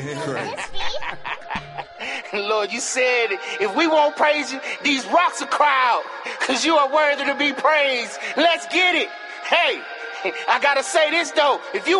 Lord, you said if we won't praise you, these rocks will cry out, because you are worthy to be praised. Let's get it. Hey, I got to say this, though. If you